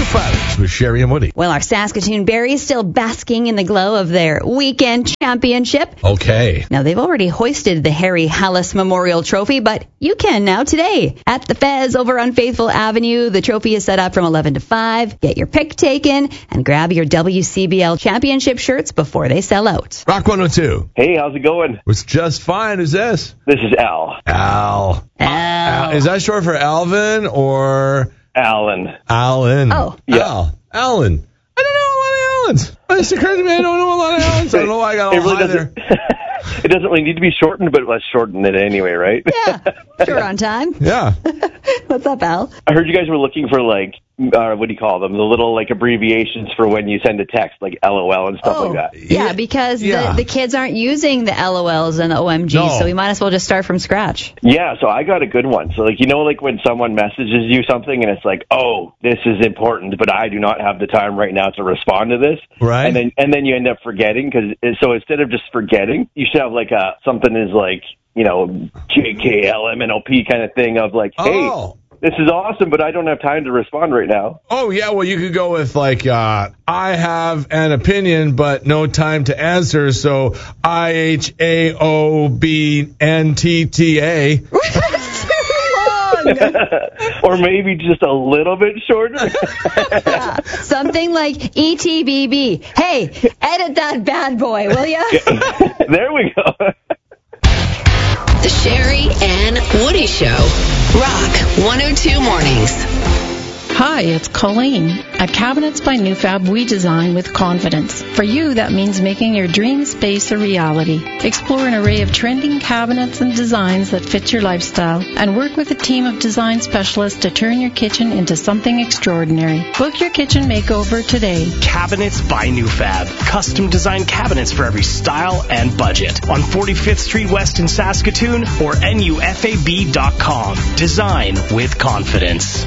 Fridays with Sherry and Woody. Well, our Saskatoon Berries still basking in the glow of their weekend championship. Okay. Now, they've already hoisted the Harry Hallis Memorial Trophy, but you can now today. At the Fez over on Faithful Avenue, the trophy is set up from 11 to 5. Get your pick taken and grab your WCBL championship shirts before they sell out. Rock 102. Hey, how's it going? It's just fine. Who's this? This is Al. Al. Is that short for Alvin or Alan. Alan? Oh. Yeah. Alan. I don't know a lot of Allens. It's occurred to me I don't know a lot of Allens. I don't know why I got all high there. It doesn't really need to be shortened, but let's shorten it anyway, right? Yeah, sure, on time. Yeah. What's up, Al? I heard you guys were looking for, what do you call them? The little, abbreviations for when you send a text, like LOL and stuff like that. Yeah, because the kids aren't using the LOLs and the OMGs, so we might as well just start from scratch. Yeah, so I got a good one. So, when someone messages you something and it's like, oh, this is important, but I do not have the time right now to respond to this. Right. And then you end up forgetting, so instead of just forgetting, you should have, something is JKLMNOP kind of thing of hey, this is awesome, but I don't have time to respond right now. Oh, yeah, well, you could go with, I have an opinion, but no time to answer, so IHAOBNTTA. Or maybe just a little bit shorter. Something like ETBB. Hey, edit that bad boy, will ya? There we go. The Sherry and Woody Show. Rock 102 Mornings. Hi, it's Colleen. At Cabinets by Newfab, we design with confidence. For you, that means making your dream space a reality. Explore an array of trending cabinets and designs that fit your lifestyle, and work with a team of design specialists to turn your kitchen into something extraordinary. Book your kitchen makeover today. Cabinets by Newfab. Custom designed cabinets for every style and budget. On 45th Street West in Saskatoon or NUFAB.com. Design with confidence.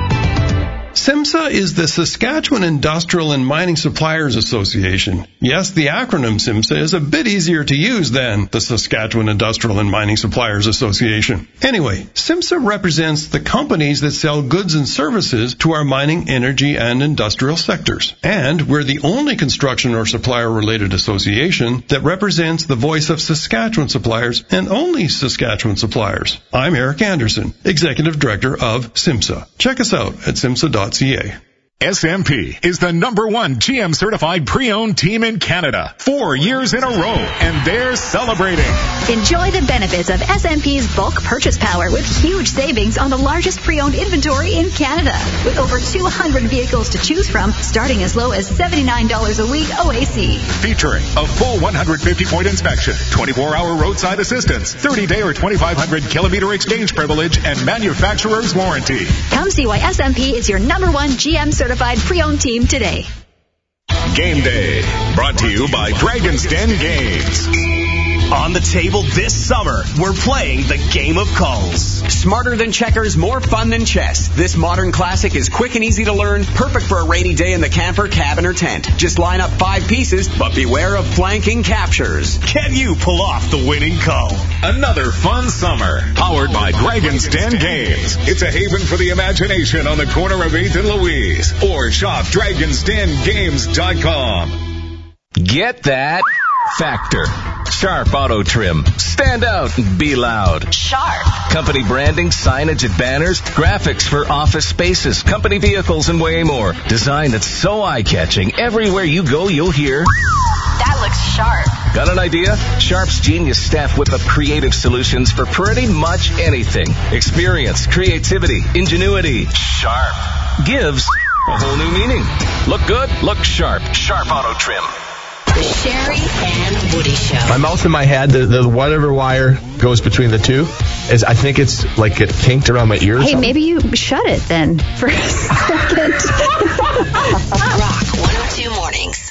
SIMSA is the Saskatchewan Industrial and Mining Suppliers Association. Yes, the acronym SIMSA is a bit easier to use than the Saskatchewan Industrial and Mining Suppliers Association. Anyway, SIMSA represents the companies that sell goods and services to our mining, energy, and industrial sectors. And we're the only construction or supplier-related association that represents the voice of Saskatchewan suppliers and only Saskatchewan suppliers. I'm Eric Anderson, Executive Director of SIMSA. Check us out at simsa.ca. SMP is the #1 GM certified pre-owned team in Canada, 4 years in a row, and they're celebrating. Enjoy the benefits of SMP's bulk purchase power with huge savings on the largest pre-owned inventory in Canada. With over 200 vehicles to choose from, starting as low as $79 a week OAC. Featuring a full 150-point inspection, 24-hour roadside assistance, 30-day or 2,500 kilometer exchange privilege, and manufacturer's warranty. Come see why SMP is your #1 GM certified pre-owned team today. Game Day, brought to you by Dragon's Den Games. On the table this summer, we're playing the Game of Culls. Smarter than checkers, more fun than chess. This modern classic is quick and easy to learn, perfect for a rainy day in the camper, cabin, or tent. Just line up 5 pieces, but beware of flanking captures. Can you pull off the winning cull? Another fun summer, powered by Dragon's Den Games. It's a haven for the imagination on the corner of 8th and Louise. Or shop dragonsdengames.com. Get that factor. Sharp Auto Trim. Stand out and be loud. Sharp. Company branding, signage and banners, graphics for office spaces, company vehicles, and way more. Design that's so eye-catching, everywhere you go you'll hear, that looks sharp. Got an idea? Sharp's genius staff whip up creative solutions for pretty much anything. Experience, creativity, ingenuity. Sharp gives a whole new meaning. Look good, look sharp. Sharp Auto Trim. The Sherry and Woody Show. My mouth and my head, the whatever wire goes between the two, I think it's like it kinked around my ear or something. Maybe you shut it then for a second. Rock 102 Mornings.